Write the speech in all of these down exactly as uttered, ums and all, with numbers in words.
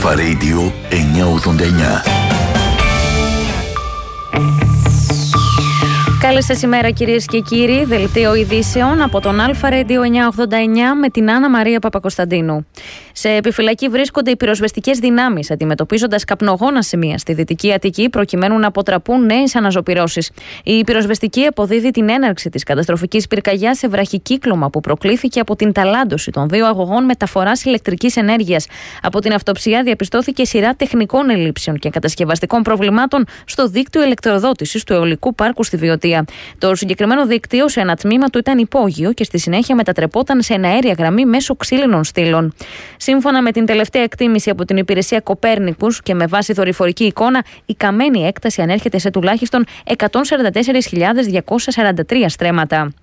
Αλφα Radio εννιακόσια ογδόντα εννιά. Καλή σας ημέρα κυρίες και κύριοι, δελτίο ειδήσεων από τον Αλφα Radio εννιακόσια ογδόντα εννιά με την Άννα Μαρία Παπακοσταντίνου. Σε επιφυλακή βρίσκονται οι πυροσβεστικές δυνάμεις, αντιμετωπίζοντας καπνογόνα σημεία στη Δυτική Αττική προκειμένου να αποτραπούν νέες αναζωπυρώσεις. Η πυροσβεστική αποδίδει την έναρξη της καταστροφικής πυρκαγιάς σε βραχικύκλωμα που προκλήθηκε από την ταλάντωση των δύο αγωγών μεταφοράς ηλεκτρικής ενέργειας. Από την αυτοψία διαπιστώθηκε σειρά τεχνικών ελλείψεων και κατασκευαστικών προβλημάτων στο δίκτυο ηλεκτροδότησης του αιωλικού πάρκου στη Βιωτία. Το συγκεκριμένο δίκτυο σε ένα τμήμα του ήταν υπόγειο και στη συνέχεια μετατρεπόταν σε εναέρια γραμμή μέσω ξύλινων στήλων. Σύμφωνα με την τελευταία εκτίμηση από την υπηρεσία Κοπέρνικους και με βάση δορυφορική εικόνα, η καμένη έκταση ανέρχεται σε τουλάχιστον εκατόν σαράντα τέσσερις χιλιάδες διακόσια σαράντα τρία στρέμματα.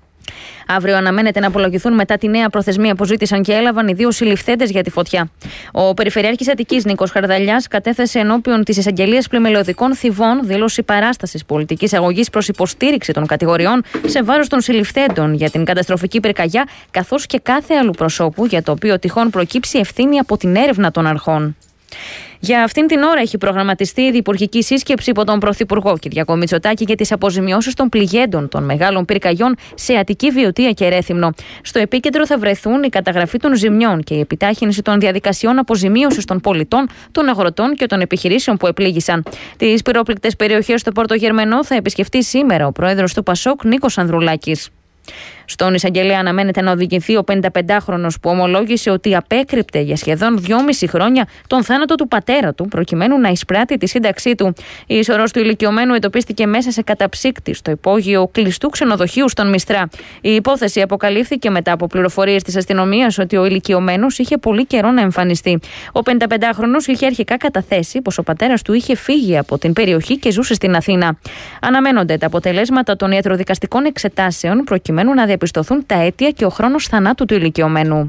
Αύριο αναμένεται να απολογηθούν μετά τη νέα προθεσμία που ζήτησαν και έλαβαν οι δύο συλληφθέντες για τη φωτιά. Ο Περιφερειάρχης Αττικής Νίκος Χαρδαλιάς κατέθεσε ενώπιον της εισαγγελίας πλημελαιωδικών θηβών δήλωση παράστασης πολιτικής αγωγής προς υποστήριξη των κατηγοριών σε βάρος των συλληφθέντων για την καταστροφική πυρκαγιά, καθώς και κάθε άλλου προσώπου για το οποίο τυχόν προκύψει ευθύνη από την έρευνα των αρχών. Για αυτήν την ώρα έχει προγραμματιστεί η διυπουργική σύσκεψη υπό τον Πρωθυπουργό Κυριάκο Μητσοτάκη για τις αποζημιώσεις των πληγέντων των μεγάλων πυρκαγιών σε Αττική, Βιωτία και Ρέθυμνο. Στο επίκεντρο θα βρεθούν η καταγραφή των ζημιών και η επιτάχυνση των διαδικασιών αποζημίωσης των πολιτών, των αγροτών και των επιχειρήσεων που επλήγησαν. Τις πυρόπληκτες περιοχές στο Πόρτο Γερμενό θα επισκεφτεί σήμερα ο πρόεδρος του Πασόκ Νίκος Ανδρουλάκης. Στον εισαγγελέα αναμένεται να οδηγηθεί ο πενηνταπεντάχρονος που ομολόγησε ότι απέκρυπτε για σχεδόν δυόμιση χρόνια τον θάνατο του πατέρα του προκειμένου να εισπράττει τη σύνταξή του. Η σωρός του ηλικιωμένου εντοπίστηκε μέσα σε καταψύκτη στο υπόγειο κλειστού ξενοδοχείου στον Μιστρά. Η υπόθεση αποκαλύφθηκε μετά από πληροφορίες της αστυνομίας ότι ο ηλικιωμένος είχε πολύ καιρό να εμφανιστεί. Ο πενηνταπεντάχρονος είχε αρχικά καταθέσει πως ο πατέρας του είχε φύγει από την περιοχή και ζούσε στην Αθήνα. Αναμένονται τα αποτελέσματα των ιατροδικαστικών εξετάσεων προκειμένου να διαπιστωθούν τα αίτια και ο χρόνος θανάτου του ηλικιωμένου.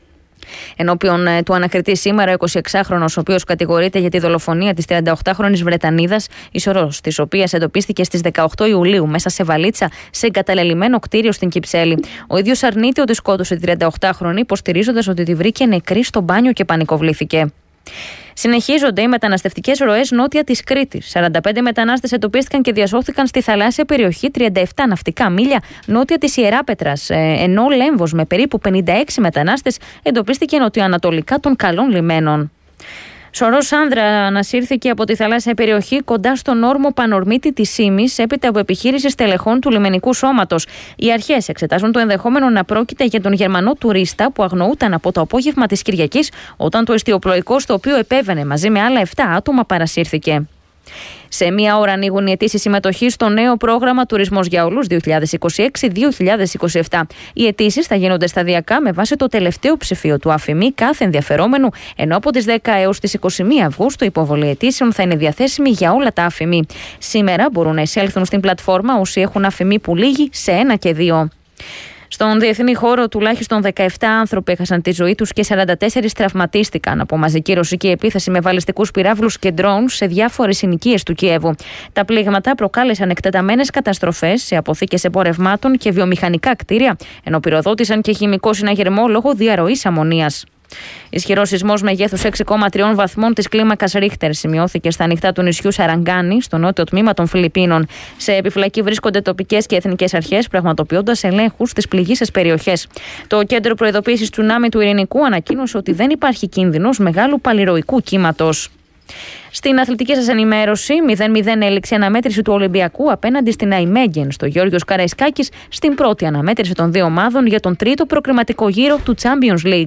Ενώπιον του ανακριτή σήμερα ο εικοσιεξάχρονος, ο οποίος κατηγορείται για τη δολοφονία της τριανταοκτάχρονης Βρετανίδας, η σωρός της οποίας εντοπίστηκε στις δεκαοκτώ Ιουλίου μέσα σε βαλίτσα σε εγκαταλελειμμένο κτίριο στην Κυψέλη. Ο ίδιος αρνείται ότι σκότωσε τη τριανταοκτάχρονη, υποστηρίζοντας ότι τη βρήκε νεκρή στο μπάνιο και πανικοβλήθηκε. Συνεχίζονται οι μεταναστευτικές ροές νότια της Κρήτης. σαράντα πέντε μετανάστες εντοπίστηκαν και διασώθηκαν στη θαλάσσια περιοχή τριάντα επτά ναυτικά μίλια νότια της Ιεράπετρας, ενώ Λέμβος με περίπου πενήντα έξι μετανάστες εντοπίστηκε νοτιοανατολικά των καλών λιμένων. Σωρός άνδρα ανασύρθηκε από τη θαλάσσια περιοχή κοντά στον όρμο Πανορμίτη της Σύμης έπειτα από επιχείρηση στελεχών του λιμενικού σώματος. Οι αρχές εξετάζουν το ενδεχόμενο να πρόκειται για τον Γερμανό τουρίστα που αγνοούταν από το απόγευμα της Κυριακής όταν το εστιοπλοϊκό στο οποίο επέβαινε μαζί με άλλα επτά άτομα παρασύρθηκε. Σε μία ώρα ανοίγουν οι αιτήσεις συμμετοχής στο νέο πρόγραμμα Τουρισμός για Όλους δύο χιλιάδες είκοσι έξι δύο χιλιάδες είκοσι επτά. Οι αιτήσεις θα γίνονται σταδιακά με βάση το τελευταίο ψηφίο του ΑΦΗΜΗ κάθε ενδιαφερόμενου, ενώ από τις δέκα έως τις είκοσι μία Αυγούστου η υποβολή αιτήσεων θα είναι διαθέσιμη για όλα τα ΑΦΗΜΗ. Σήμερα μπορούν να εισέλθουν στην πλατφόρμα όσοι έχουν ΑΦΗΜΗ που λύγει σε ένα και δύο. Στον διεθνή χώρο, τουλάχιστον δεκαεπτά άνθρωποι έχασαν τη ζωή τους και σαράντα τέσσερις τραυματίστηκαν από μαζική ρωσική επίθεση με βαλιστικούς πυράβλους και ντρόουν σε διάφορες συνοικίες του Κιέβου. Τα πλήγματα προκάλεσαν εκτεταμένες καταστροφές σε αποθήκες εμπορευμάτων και βιομηχανικά κτίρια, ενώ πυροδότησαν και χημικό συναγερμό λόγω διαρροής αμμονίας. Ισχυρός σεισμός μεγέθους έξι κόμμα τρία βαθμών της κλίμακας Ρίχτερ σημειώθηκε στα ανοιχτά του νησιού Σαραγκάνη, στο νότιο τμήμα των Φιλιππίνων. Σε επιφυλακή βρίσκονται τοπικές και εθνικές αρχές, πραγματοποιώντας ελέγχους στις πληγείσες περιοχές. Το Κέντρο Προειδοποίησης Τσουνάμι του Ειρηνικού ανακοίνωσε ότι δεν υπάρχει κίνδυνος μεγάλου παλιροϊκού κύματος. Στην αθλητική σας ενημέρωση, μηδέν μηδέν έληξε αναμέτρηση του Ολυμπιακού απέναντι στην Αϊμέγγεν στο Γιώργος Καραϊσκάκης στην πρώτη αναμέτρηση των δύο ομάδων για τον τρίτο προκριματικό γύρο του Champions League.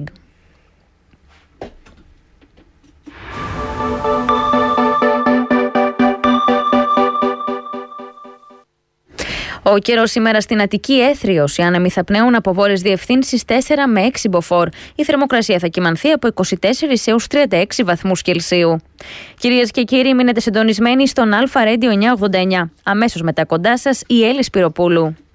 Ο καιρός σήμερα στην Αττική έθριος. Οι άνεμοι θα πνέουν από βόρειες διευθύνσεις τέσσερα με έξι μποφόρ. Η θερμοκρασία θα κυμανθεί από είκοσι τέσσερα έως τριάντα έξι βαθμούς Κελσίου. Κυρίες και κύριοι, μείνετε συντονισμένοι στον Αλφα Radio εννιακόσια ογδόντα εννιά. Αμέσως μετά κοντά σας η Έλλη Σπυροπούλου.